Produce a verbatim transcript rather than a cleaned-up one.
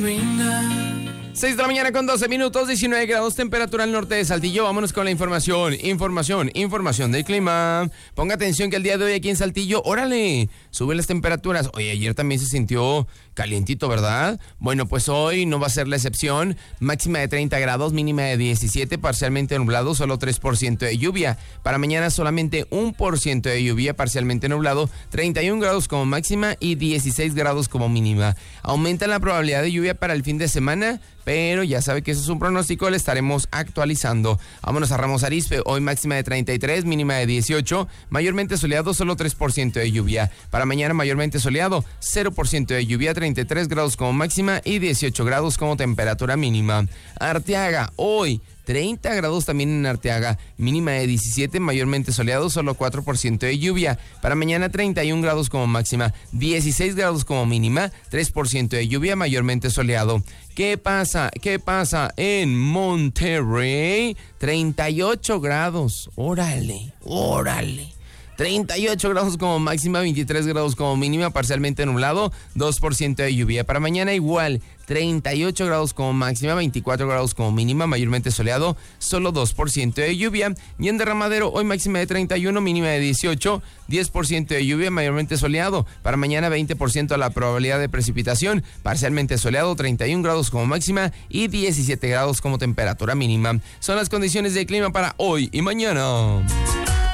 seis de la mañana con doce minutos, diecinueve grados, temperatura al norte de Saltillo. Vámonos con la información, información, información del clima. Ponga atención que el día de hoy aquí en Saltillo, órale, suben las temperaturas. Oye, ayer también se sintió calientito, ¿verdad? Bueno, pues hoy no va a ser la excepción. Máxima de treinta grados, mínima de diecisiete, parcialmente nublado, solo tres por ciento de lluvia. Para mañana solamente un por ciento de lluvia, parcialmente nublado, treinta y un grados como máxima y dieciséis grados como mínima. Aumenta la probabilidad de lluvia para el fin de semana, pero ya sabe que eso es un pronóstico, le estaremos actualizando. Vámonos a Ramos Arizpe, hoy máxima de treinta y tres, mínima de dieciocho, mayormente soleado, solo tres por ciento de lluvia. Para mañana mayormente soleado, cero por ciento de lluvia, treinta y tres grados como máxima y dieciocho grados como temperatura mínima. Arteaga, hoy treinta grados también en Arteaga, mínima de diecisiete, mayormente soleado, solo cuatro por ciento de lluvia. Para mañana treinta y un grados como máxima, dieciséis grados como mínima, tres por ciento de lluvia, mayormente soleado. ¿Qué pasa? ¿Qué pasa en Monterrey? treinta y ocho grados, órale, órale. treinta y ocho grados como máxima, veintitrés grados como mínima, parcialmente nublado, dos por ciento de lluvia. Para mañana igual, treinta y ocho grados como máxima, veinticuatro grados como mínima, mayormente soleado, solo dos por ciento de lluvia. Y en Derramadero, hoy máxima de treinta y uno, mínima de dieciocho, diez por ciento de lluvia, mayormente soleado. Para mañana veinte por ciento la probabilidad de precipitación, parcialmente soleado, treinta y un grados como máxima y diecisiete grados como temperatura mínima. Son las condiciones de clima para hoy y mañana.